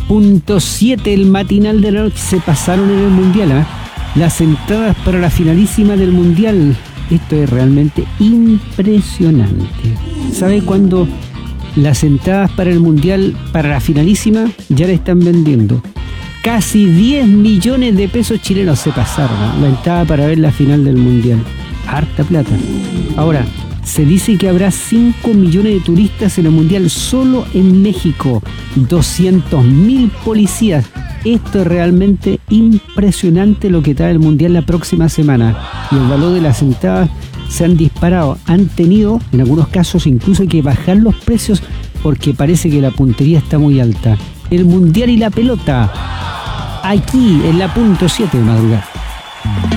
Punto 7, el matinal de la noche. Se pasaron en el Mundial, ¿eh? Las entradas para la finalísima del Mundial. Esto es realmente impresionante. ¿Sabe cuándo las entradas para el Mundial, para la finalísima, ya la están vendiendo? Casi 10 millones de pesos chilenos. Se pasaron, ¿no? La entrada para ver la final del Mundial. Harta plata. Ahora, se dice que habrá 5 millones de turistas en el Mundial solo en México. 200.000 policías. Esto es realmente impresionante lo que trae el Mundial la próxima semana. Y el valor de las entradas se han disparado. Han tenido, en algunos casos, incluso que bajar los precios porque parece que la puntería está muy alta. El Mundial y la pelota. Aquí en la punto 7 de madrugada.